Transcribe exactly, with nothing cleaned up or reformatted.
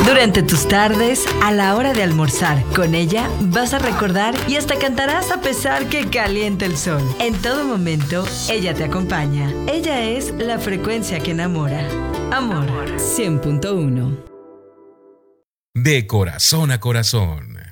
Durante tus tardes, a la hora de almorzar, con ella vas a recordar y hasta cantarás a pesar que caliente el sol. En todo momento, ella te acompaña. Ella es la frecuencia que enamora. Amor cien punto uno. De corazón a corazón.